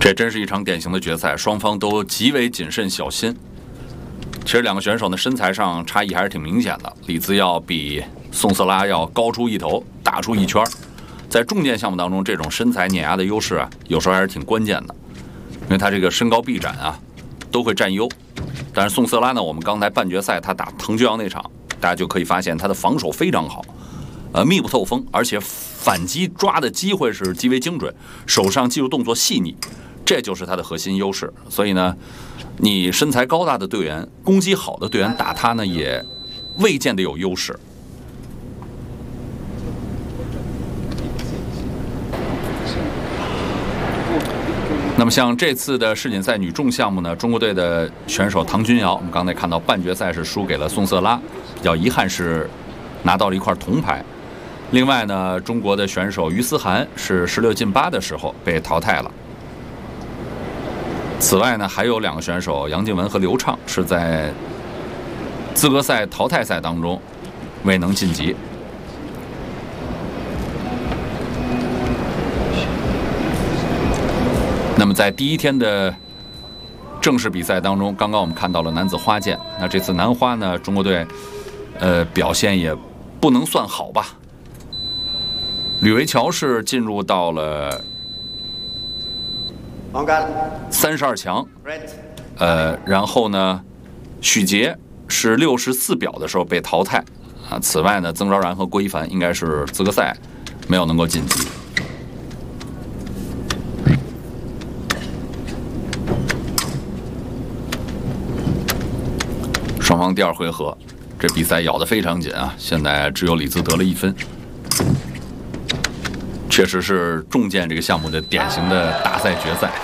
这真是一场典型的决赛，双方都极为谨慎小心。其实两个选手呢身材上差异还是挺明显的，李姿要比宋瑟拉要高出一头，大出一圈。在重剑项目当中，这种身材碾压的优势啊，有时候还是挺关键的，因为他这个身高臂展啊都会占优。但是宋瑟拉呢，我们刚才半决赛他打滕俊尧那场，大家就可以发现他的防守非常好，密不透风，而且反击抓的机会是极为精准，手上技术动作细腻，这就是他的核心优势。所以呢，你身材高大的队员，攻击好的队员打他呢，也未见得有优势。那么像这次的世锦赛女重项目呢，中国队的选手滕俊尧，我们刚才看到半决赛是输给了宋瑟拉，比较遗憾是拿到了一块铜牌。另外呢，中国的选手于思涵是16进8的时候被淘汰了。此外呢，还有2个选手杨静雯和刘畅是在资格赛淘汰赛当中未能晋级。那么在第一天的正式比赛当中，刚刚我们看到了男子花剑。那这次男花呢，中国队表现也不能算好吧。吕维乔是进入到了32强，然后呢，许杰是64表的时候被淘汰啊。此外呢，曾昭然和郭一凡应该是资格赛没有能够晋级。双方第2回合，这比赛咬得非常紧啊！现在只有李姿得了1分，确实是重剑这个项目的典型的大赛决赛。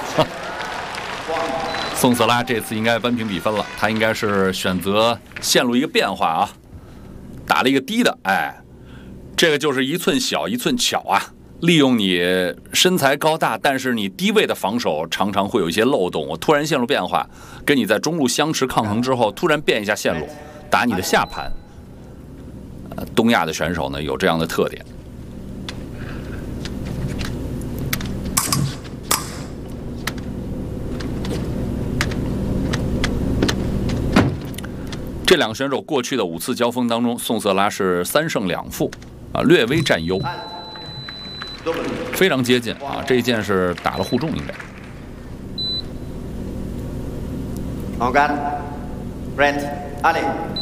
宋瑟拉这次应该扳平比分了，他应该是选择线路一个变化啊，打了一个低的，哎，这个就是一寸小一寸巧啊！利用你身材高大，但是你低位的防守常常会有一些漏洞。我突然线路变化，跟你在中路相持抗衡之后，突然变一下线路，打你的下盘。东亚的选手呢有这样的特点。这2个选手过去的5次交锋当中，宋瑟拉是3胜2负，略微占优。非常接近啊！这一剑是打了互中，应该。 Brent Ali。